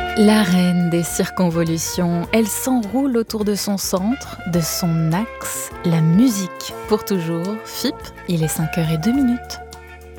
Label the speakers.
Speaker 1: La reine des circonvolutions, elle s'enroule autour de son centre, de son axe, la musique. Pour toujours, FIP, il est 5h02.